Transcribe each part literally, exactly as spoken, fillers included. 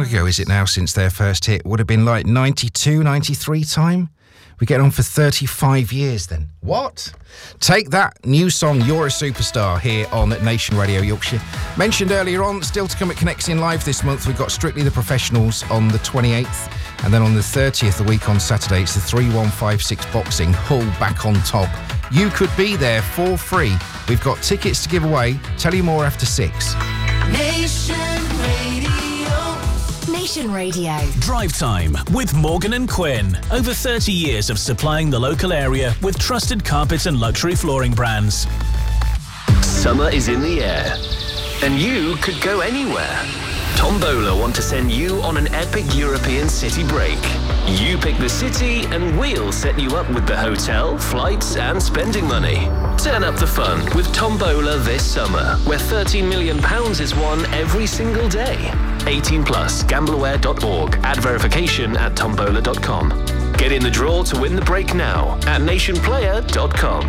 long ago is it now since their first hit? Would have been like ninety-two, ninety-three time? We get on for thirty-five years then. What? Take that, new song, You're a Superstar, here on Nation Radio Yorkshire. Mentioned earlier on, still to come at Connecting Live this month, we've got Strictly the Professionals on the twenty-eighth, and then on the thirtieth, the week on Saturday, it's the three one five six Boxing, Hull back on top. You could be there for free. We've got tickets to give away. Tell you more after six. Nation Radio. Nation Radio. Drive Time with Morgan and Quinn. Over thirty years of supplying the local area with trusted carpet and luxury flooring brands. Summer is in the air, and you could go anywhere. Tombola want to send you on an epic European city break. You pick the city and we'll set you up with the hotel, flights and spending money. Turn up the fun with Tombola this summer, where thirteen million pounds is won every single day. eighteen plus, gambleaware dot org. Add verification at tombola dot com. Get in the draw to win the break now at nation player dot com.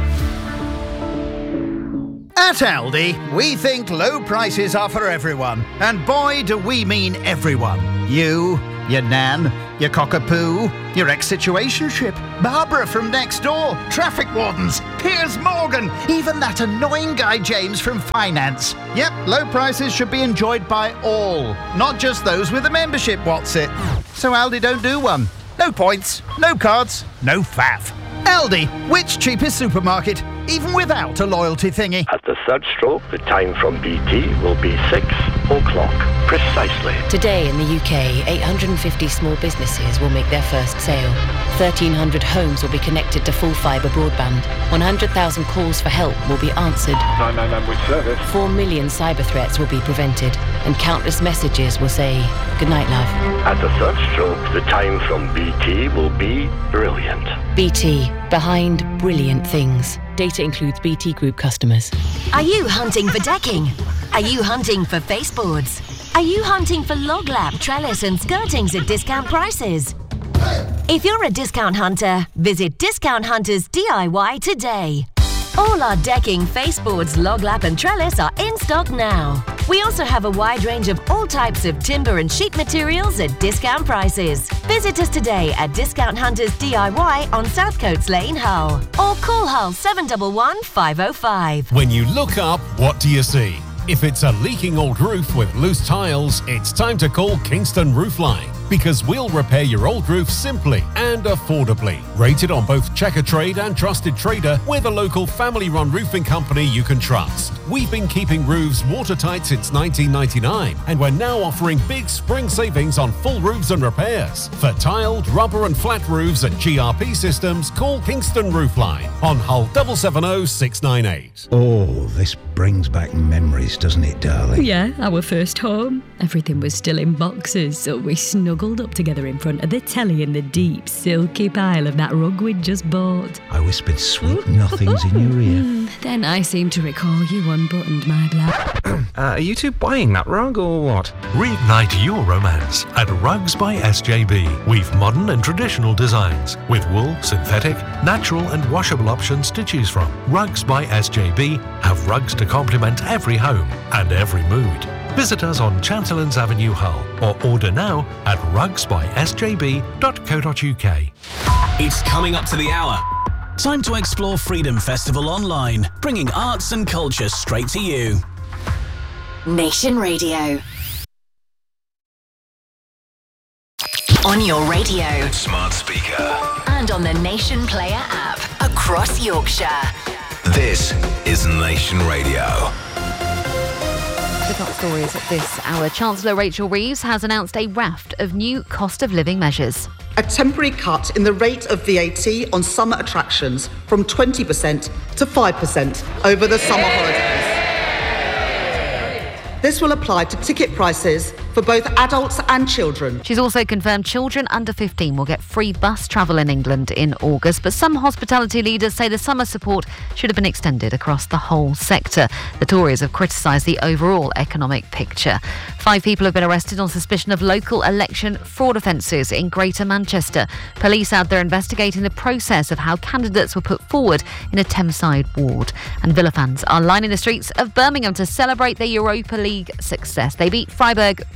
At Aldi, we think low prices are for everyone. And boy, do we mean everyone. You, your nan, your cockapoo, your ex-situationship, Barbara from next door, traffic wardens, Piers Morgan, even that annoying guy James from finance. Yep, low prices should be enjoyed by all, not just those with a membership, what's it? So Aldi don't do one. No points, no cards, no faff. Aldi, which cheapest supermarket, even without a loyalty thingy? At the third stroke, the time from B T will be six o'clock, precisely. Today in the U K, eight hundred fifty small businesses will make their first sale. thirteen hundred homes will be connected to full fibre broadband. one hundred thousand calls for help will be answered. nine nine nine with service. four million cyber threats will be prevented. And countless messages will say, "Good night, love." At the third stroke, the time from B T will be brilliant. B T, behind brilliant things. Data includes B T Group customers. Are you hunting for decking? Are you hunting for baseboards? Are you hunting for log lap, trellis and skirtings at discount prices? If you're a discount hunter, visit Discount Hunters D I Y today. All our decking, baseboards, log lap and trellis are in stock now. We also have a wide range of all types of timber and sheet materials at discount prices. Visit us today at Discount Hunters D I Y on Southcoats Lane, Hull. Or call Hull seven one one, five oh five. When you look up, what do you see? If it's a leaking old roof with loose tiles, it's time to call Kingston Roofline, because we'll repair your old roof simply and affordably. Rated on both Checkatrade and Trusted Trader, we're the local family-run roofing company you can trust. We've been keeping roofs watertight since nineteen ninety-nine, and we're now offering big spring savings on full roofs and repairs. For tiled, rubber and flat roofs and G R P systems, call Kingston Roofline on Hull seven seven oh, six nine eight. Oh, this brings back memories, doesn't it, darling? Yeah, our first home. Everything was still in boxes, so we snuggled up together in front of the telly in the deep, silky pile of that rug we'd just bought. I whispered sweet nothings in your ear. Then I seem to recall you unbuttoned my blouse. uh, are you two buying that rug or what? Reignite your romance at Rugs by S J B. We've modern and traditional designs with wool, synthetic, natural and washable options to choose from. Rugs by S J B have rugs to complement every home and every mood. Visit us on Chancellors Avenue, Hull, or order now at rugs by s j b dot co dot u k. It's coming up to the hour. Time to explore Freedom Festival online, bringing arts and culture straight to you. Nation Radio. On your radio. Smart speaker. And on the Nation Player app. Across Yorkshire. This is Nation Radio. The top stories at this hour. Chancellor Rachel Reeves has announced a raft of new cost of living measures. A temporary cut in the rate of V A T on summer attractions from twenty percent to five percent over the summer holidays. This will apply to ticket prices for both adults and children. She's also confirmed children under fifteen will get free bus travel in England in August, but some hospitality leaders say the summer support should have been extended across the whole sector. The Tories have criticised the overall economic picture. Five people have been arrested on suspicion of local election fraud offences in Greater Manchester. Police out there investigating the process of how candidates were put forward in a Thameside ward. And Villa fans are lining the streets of Birmingham to celebrate their Europa League success. They beat Freiburg three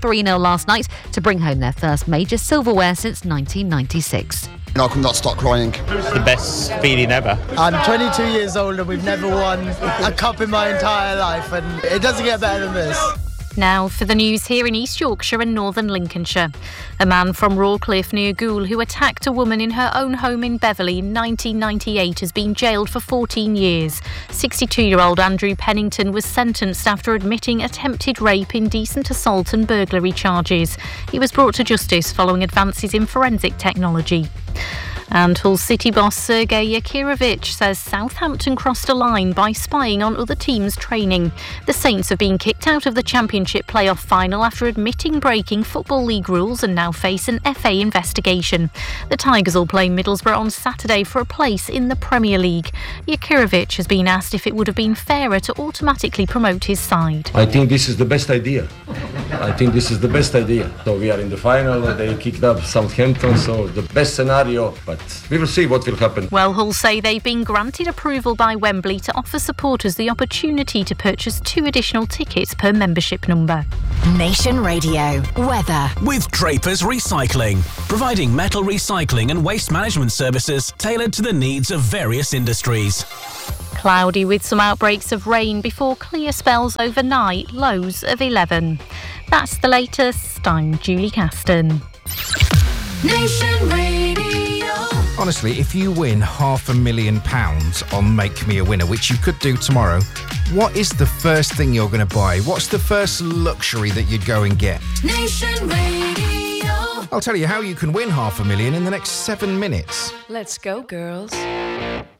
three nil last night to bring home their first major silverware since nineteen ninety-six. I could not stop crying. The best feeling ever. I'm twenty-two years old and we've never won a cup in my entire life, and it doesn't get better than this. Now for the news here in East Yorkshire and northern Lincolnshire. A man from Rawcliffe near Goole who attacked a woman in her own home in Beverley in nineteen ninety-eight has been jailed for fourteen years. sixty-two-year-old Andrew Pennington was sentenced after admitting attempted rape, indecent assault and burglary charges. He was brought to justice following advances in forensic technology. And Hull City boss Sergei Yakirovich says Southampton crossed a line by spying on other teams' training. The Saints have been kicked out of the Championship playoff final after admitting breaking Football League rules and now face an F A investigation. The Tigers will play Middlesbrough on Saturday for a place in the Premier League. Yakirovich has been asked if it would have been fairer to automatically promote his side. I think this is the best idea. I think this is the best idea. So we are in the final, they kicked up Southampton, so the best scenario, but we will see what will happen. Well, Hull say they've been granted approval by Wembley to offer supporters the opportunity to purchase two additional tickets per membership number. Nation Radio weather. With Draper's Recycling, providing metal recycling and waste management services tailored to the needs of various industries. Cloudy with some outbreaks of rain before clear spells overnight, lows of eleven. That's the latest. I'm Julie Caston. Nation Radio. Honestly, if you win half a million pounds on Make Me a Winner, which you could do tomorrow, what is the first thing you're going to buy? What's the first luxury that you'd go and get? Nation Radio. I'll tell you how you can win half a million in the next seven minutes. Let's go, girls.